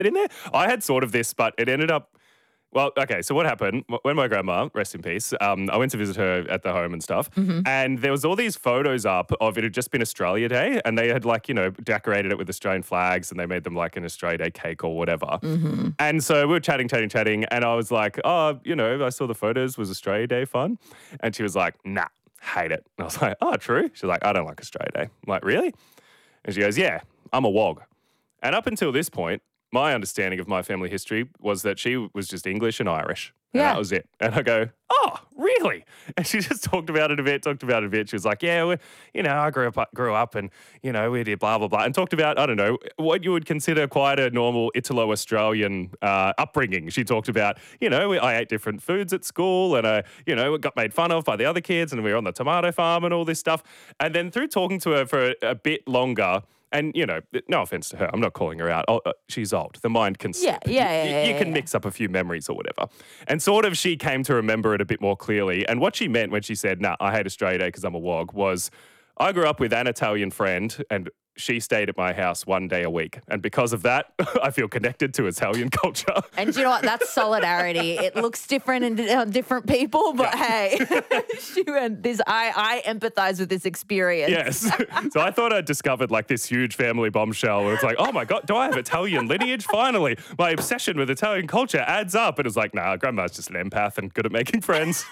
in there. I had sort of this, but it ended up. Well, okay, so what happened when my grandma, rest in peace, I went to visit her at the home and stuff, and there was all these photos up of it had just been Australia Day, and they had decorated it with Australian flags, and they made them like an Australia Day cake or whatever. And so we were chatting, and I was like, oh, I saw the photos, was Australia Day fun? And she was like, nah, hate it. And I was like, oh, true? She's like, I don't like Australia Day. I'm like, really? And she goes, yeah, I'm a wog. And up until this point, my understanding of my family history was that she was just English and Irish. And that was it. And I go, oh, really? And she just talked about it a bit. She was like, yeah, I grew up and, we did blah, blah, blah. And talked about, I don't know, what you would consider quite a normal Italo-Australian upbringing. She talked about, I ate different foods at school and I, got made fun of by the other kids and we were on the tomato farm and all this stuff. And then through talking to her for a bit longer, and, no offense to her, I'm not calling her out. Oh, she's old. The mind can slip. You can mix up a few memories or whatever. And sort of she came to remember it a bit more clearly. And what she meant when she said, nah, I hate Australia Day because I'm a wog, was I grew up with an Italian friend and she stayed at my house one day a week. And because of that, I feel connected to Italian culture. And you know what? That's solidarity. It looks different in different people, but hey, I empathize with this experience. Yes. So I thought I'd discovered like this huge family bombshell where it's like, oh my God, do I have Italian lineage? Finally, my obsession with Italian culture adds up. And it's like, nah, grandma's just an empath and good at making friends.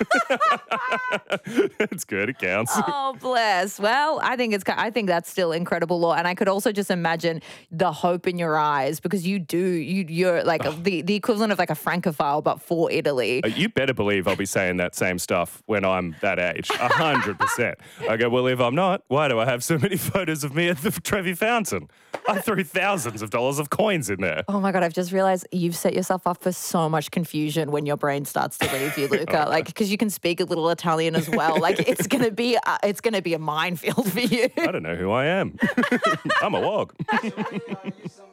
It's good. It counts. Oh, bless. Well, I think that's still incredible law. And I could also just imagine the hope in your eyes because you're like the equivalent of like a Francophile, but for Italy. You better believe I'll be saying that same stuff when I'm that age, 100%. I go, well, if I'm not, why do I have so many photos of me at the Trevi Fountain? I threw thousands of dollars of coins in there. Oh my God, I've just realized you've set yourself up for so much confusion when your brain starts to leave you, Luca. Like, because you can speak a little Italian as well. Like, it's gonna be a minefield for you. I don't know who I am. I'm a wog.